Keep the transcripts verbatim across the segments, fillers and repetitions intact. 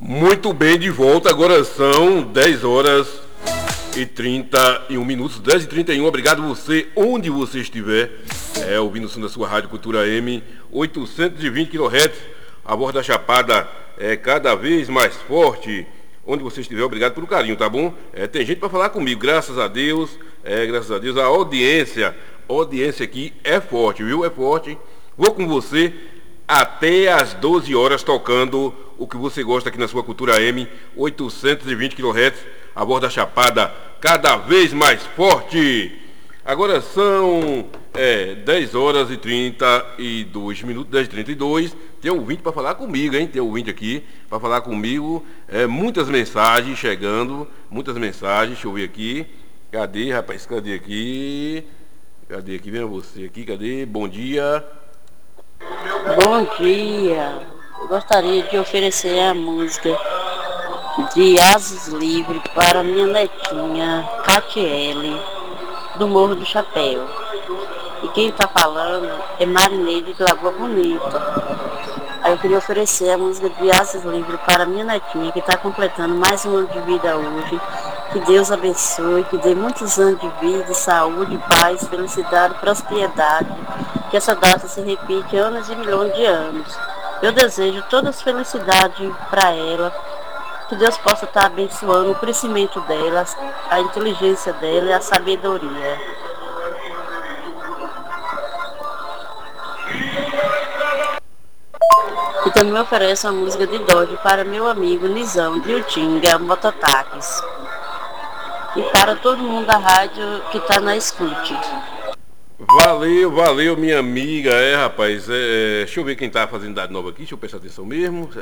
Muito bem, de volta. Agora são dez horas e trinta e um minutos. dez e trinta e um. Obrigado você, onde você estiver, é, ouvindo o som da sua Rádio Cultura M, oitocentos e vinte quilohertz. A voz da Chapada é cada vez mais forte. Onde você estiver, obrigado pelo carinho, tá bom? É, tem gente para falar comigo, graças a Deus. É, graças a Deus, a audiência, a audiência aqui é forte, viu? É forte. Vou com você até às doze horas tocando o que você gosta aqui na sua Cultura M, oitocentos e vinte quilohertz, a voz da Chapada cada vez mais forte. Agora são é, dez horas e trinta e dois minutos, dez e trinta e dois. Tem um ouvinte para falar comigo, hein? Tem um ouvinte aqui para falar comigo. É, muitas mensagens chegando, muitas mensagens. Deixa eu ver aqui. Cadê, rapaz? Cadê aqui? Cadê aqui? Vem você aqui, cadê? Bom dia. Bom dia. Eu gostaria de oferecer a música de Asas Livres para minha netinha, Catiele, do Morro do Chapéu. E quem está falando é Marineide de Lagoa Bonita. Aí eu queria oferecer a música de Asas Livres para minha netinha, que está completando mais um ano de vida hoje. Que Deus abençoe, que dê muitos anos de vida, saúde, paz, felicidade, prosperidade. Que essa data se repita anos e milhões de anos. Eu desejo todas as felicidades para ela. Que Deus possa estar abençoando o crescimento dela, a inteligência dela e a sabedoria. E também ofereço a música de Dodge para meu amigo Nizão de Utinga, Mototáxis. E para todo mundo da rádio que está na escute. Valeu, valeu, minha amiga. É, rapaz, é, deixa eu ver quem tá fazendo idade nova aqui, deixa eu prestar atenção mesmo.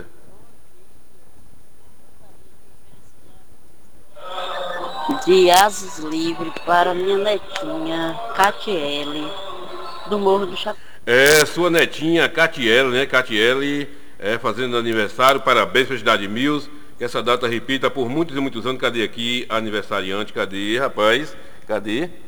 De Asas Livres para minha netinha, Catiele, do Morro do Chapéu. É, sua netinha, Catiele, né? Catiele, é, fazendo aniversário, parabéns, felicidade mil. Que essa data repita por muitos e muitos anos. Cadê aqui a aniversariante? Cadê, rapaz? Cadê?